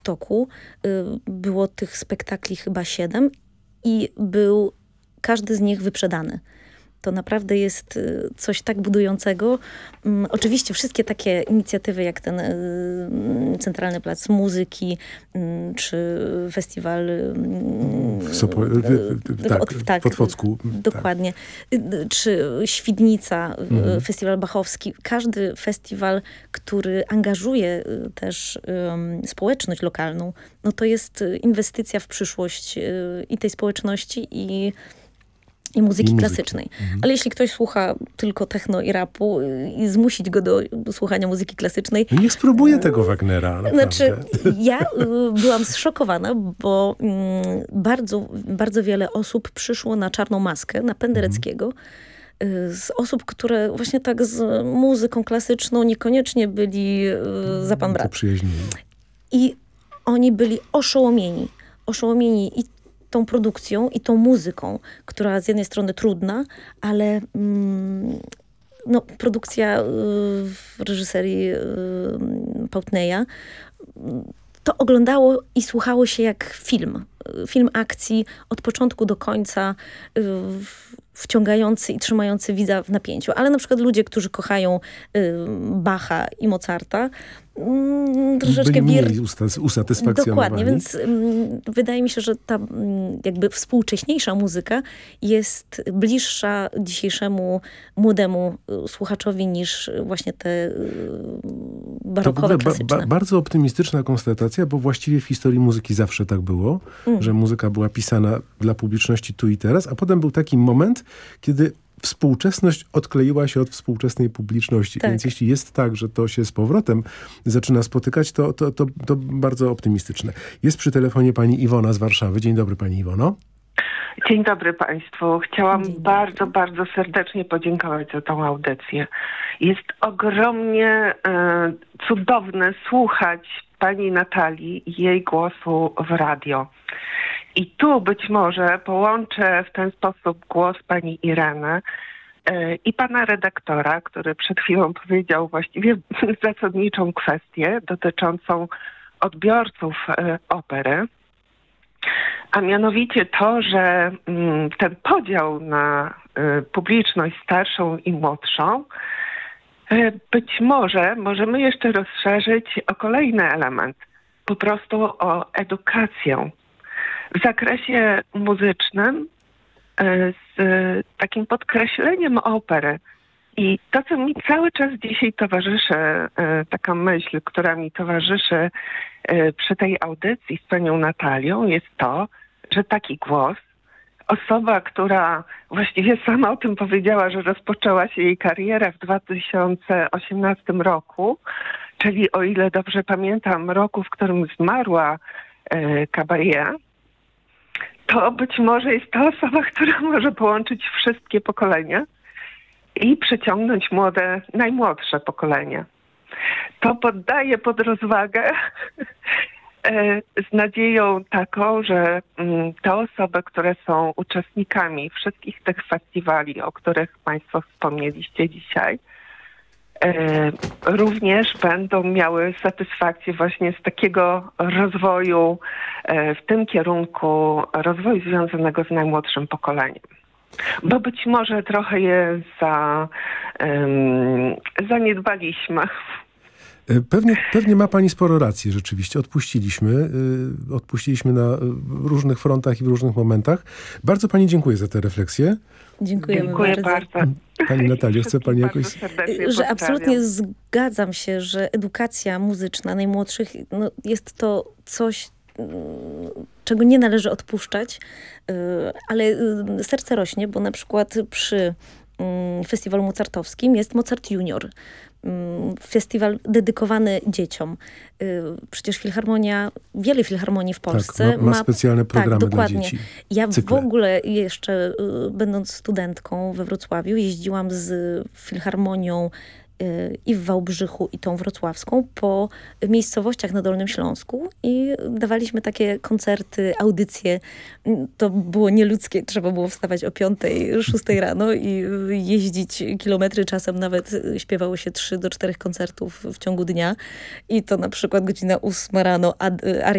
toku. Było tych spektakli chyba 7 i był każdy z nich wyprzedany. To naprawdę jest coś tak budującego. Oczywiście wszystkie takie inicjatywy, jak ten Centralny Plac Muzyki, czy festiwal w Otwocku. Dokładnie. Czy Świdnica, festiwal bachowski. Każdy festiwal, który angażuje też społeczność lokalną, no to jest inwestycja w przyszłość i tej społeczności, i muzyki klasycznej. Ale jeśli ktoś słucha tylko techno i rapu i zmusić go do słuchania muzyki klasycznej... Niech spróbuje tego Wagnera. Znaczy, ja byłam zszokowana, bo bardzo wiele osób przyszło na Czarną Maskę, na Pendereckiego, z osób, które właśnie tak z muzyką klasyczną niekoniecznie byli za pan brat. Zaprzyjaźnieni. I oni byli oszołomieni i tą produkcją i tą muzyką, która z jednej strony trudna, ale produkcja w reżyserii Poutneya, to oglądało i słuchało się jak film. Film akcji od początku do końca, wciągający i trzymający widza w napięciu. Ale na przykład ludzie, którzy kochają Bacha i Mozarta, troszeczkę byli mniej usatysfakcjonowani. Dokładnie, więc wydaje mi się, że ta jakby współcześniejsza muzyka jest bliższa dzisiejszemu młodemu słuchaczowi niż właśnie te barokowe, klasyczne. Bardzo optymistyczna konstatacja, bo właściwie w historii muzyki zawsze tak było, że muzyka była pisana dla publiczności tu i teraz, a potem był taki moment, kiedy współczesność odkleiła się od współczesnej publiczności. Tak. Więc jeśli jest tak, że to się z powrotem zaczyna spotykać, to bardzo optymistyczne. Jest przy telefonie pani Iwona z Warszawy. Dzień dobry, pani Iwono. Dzień dobry państwu. Chciałam bardzo, bardzo serdecznie podziękować za tą audycję. Jest ogromnie cudowne słuchać pani Natalii i jej głosu w radio. I tu być może połączę w ten sposób głos pani Ireny i pana redaktora, który przed chwilą powiedział właściwie zasadniczą kwestię dotyczącą odbiorców opery. A mianowicie to, że ten podział na publiczność starszą i młodszą być może możemy jeszcze rozszerzyć o kolejny element. Po prostu o edukację w zakresie muzycznym z takim podkreśleniem opery. I to, co mi cały czas dzisiaj towarzyszy, taka myśl, która mi towarzyszy przy tej audycji z panią Natalią, jest to, że taki głos, osoba, która właściwie sama o tym powiedziała, że rozpoczęła się jej karierę w 2018 roku, czyli o ile dobrze pamiętam, roku, w którym zmarła Caballé, to być może jest to osoba, która może połączyć wszystkie pokolenia i przyciągnąć najmłodsze pokolenie. To poddaję pod rozwagę z nadzieją taką, że te osoby, które są uczestnikami wszystkich tych festiwali, o których państwo wspomnieliście dzisiaj, również będą miały satysfakcję właśnie z takiego rozwoju, w tym kierunku rozwoju związanego z najmłodszym pokoleniem. Bo być może trochę je zaniedbaliśmy. Pewnie ma pani sporo racji, rzeczywiście. Odpuściliśmy na różnych frontach i w różnych momentach. Bardzo pani dziękuję za tę refleksję. Dziękuję bardzo. Pani Natalio, chce pani jakoś... Że absolutnie zgadzam się, że edukacja muzyczna najmłodszych jest to coś, czego nie należy odpuszczać, ale serce rośnie, bo na przykład przy festiwalu mozartowskim jest Mozart Junior. Festiwal dedykowany dzieciom. Przecież wiele filharmonii w Polsce ma specjalne programy dla dzieci. Ja w ogóle jeszcze, będąc studentką we Wrocławiu, jeździłam z filharmonią i w Wałbrzychu, i tą wrocławską po miejscowościach na Dolnym Śląsku i dawaliśmy takie koncerty, audycje. To było nieludzkie. Trzeba było wstawać o 5, 6 rano i jeździć kilometry. Czasem nawet śpiewało się 3 do 4 koncertów w ciągu dnia. I to na przykład godzina 8 rano aria